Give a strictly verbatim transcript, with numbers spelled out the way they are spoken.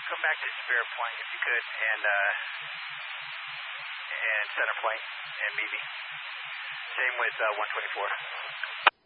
Come back to spare plane if you could, and uh, and center plane and meet me. Same with uh, one twenty-four.